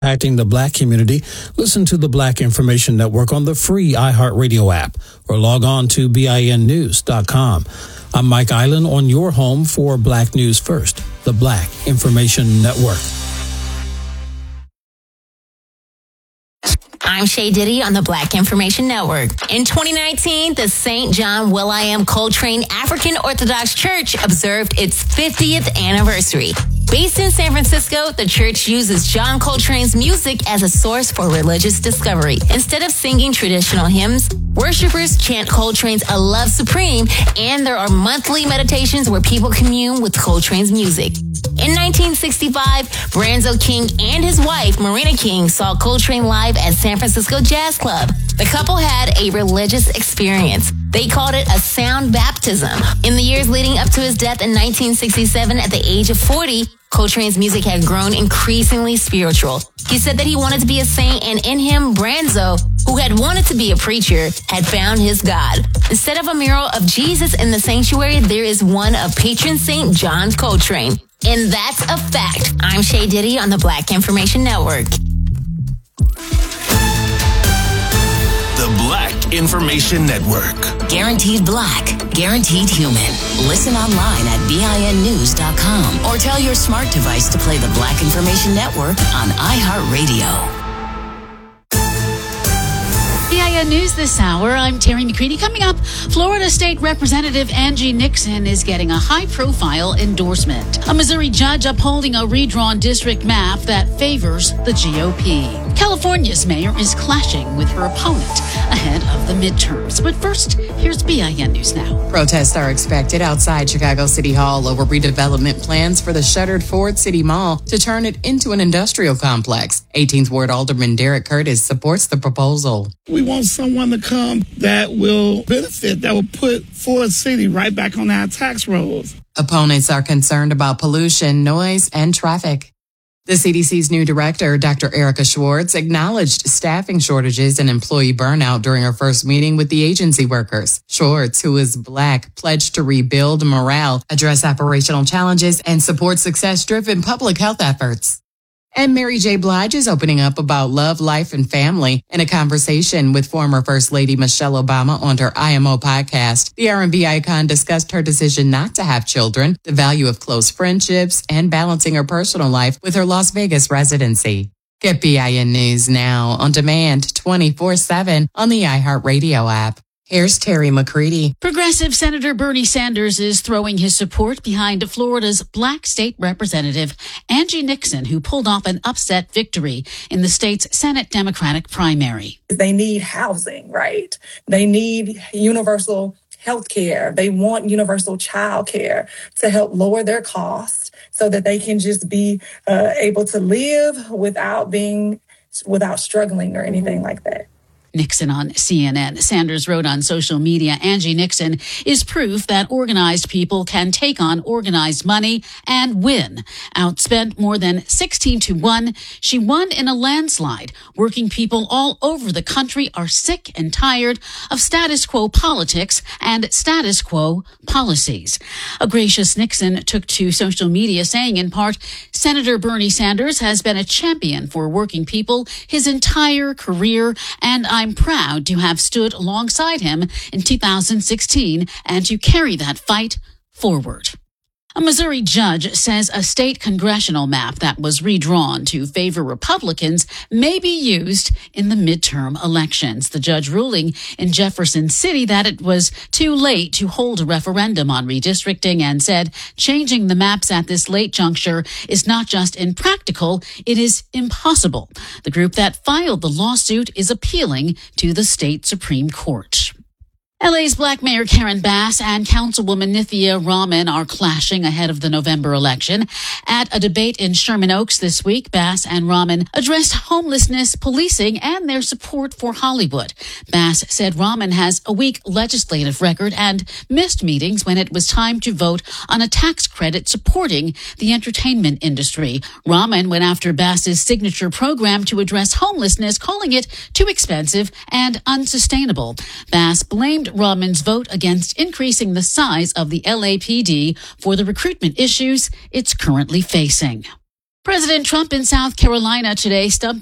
Impacting the Black community. Listen to the Black Information Network on the free iHeartRadio app or log on to BINnews.com. I'm Mike Island on your home for Black News First, the Black Information Network. I'm Shay Diddy on the Black Information Network. In 2019, the St. John Will.I.am Coltrane African Orthodox Church observed its 50th anniversary. Based in San Francisco, the church uses John Coltrane's music as a source for religious discovery. Instead of singing traditional hymns, worshipers chant Coltrane's A Love Supreme, and there are monthly meditations where people commune with Coltrane's music. In 1965, Branzo King and his wife, Marina King, saw Coltrane live at San Francisco Jazz Club. The couple had a religious experience. They called it a sound baptism. In the years leading up to his death in 1967 at the age of 40, Coltrane's music had grown increasingly spiritual. He said that he wanted to be a saint, and in him, Branzo, who had wanted to be a preacher, had found his God. Instead of a mural of Jesus in the sanctuary, there is one of patron Saint John Coltrane. And that's a fact. I'm Shay Diddy on the Black Information Network. The Black Information Network. Guaranteed black, guaranteed human. Listen online at BINnews.com or tell your smart device to play the Black Information Network on iHeartRadio. BIN News this hour. I'm Terry McCready. Coming up, Florida State Representative Angie Nixon is getting a high-profile endorsement. A Missouri judge upholding a redrawn district map that favors the GOP. California's mayor is clashing with her opponent ahead of the midterms. But first, here's BIN News Now. Protests are expected outside Chicago City Hall over redevelopment plans for the shuttered Ford City Mall to turn it into an industrial complex. 18th Ward Alderman Derek Curtis supports the proposal. We want someone to come that will benefit, that will put Ford City right back on our tax rolls. Opponents are concerned about pollution, noise, and traffic. The CDC's new director, Dr. Erica Schwartz, acknowledged staffing shortages and employee burnout during her first meeting with the agency workers. Schwartz, who is Black, pledged to rebuild morale, address operational challenges, and support success-driven public health efforts. And Mary J. Blige is opening up about love, life, and family in a conversation with former First Lady Michelle Obama on her IMO podcast. The R&B icon discussed her decision not to have children, the value of close friendships, and balancing her personal life with her Las Vegas residency. Get BIN News now on demand 24/7 on the iHeartRadio app. Here's Terry McCready. Progressive Senator Bernie Sanders is throwing his support behind Florida's Black state representative, Angie Nixon, who pulled off an upset victory in the state's Senate Democratic primary. They need housing, right? They need universal health care. They want universal child care to help lower their costs so that they can just be able to live without struggling or anything like that. Nixon on CNN. Sanders wrote on social media, Angie Nixon is proof that organized people can take on organized money and win. Outspent more than 16-1, she won in a landslide. Working people all over the country are sick and tired of status quo politics and status quo policies. A gracious Nixon took to social media saying in part, Senator Bernie Sanders has been a champion for working people his entire career, and I'm proud to have stood alongside him in 2016 and to carry that fight forward. A Missouri judge says a state congressional map that was redrawn to favor Republicans may be used in the midterm elections. The judge ruling in Jefferson City that it was too late to hold a referendum on redistricting and said changing the maps at this late juncture is not just impractical, it is impossible. The group that filed the lawsuit is appealing to the state Supreme Court. LA's Black Mayor Karen Bass and Councilwoman Nithya Rahman are clashing ahead of the November election. At a debate in Sherman Oaks this week, Bass and Rahman addressed homelessness, policing, and their support for Hollywood. Bass said Rahman has a weak legislative record and missed meetings when it was time to vote on a tax credit supporting the entertainment industry. Rahman went after Bass's signature program to address homelessness, calling it too expensive and unsustainable. Bass blamed Rahman's vote against increasing the size of the LAPD for the recruitment issues it's currently facing. President Trump in South Carolina today stumping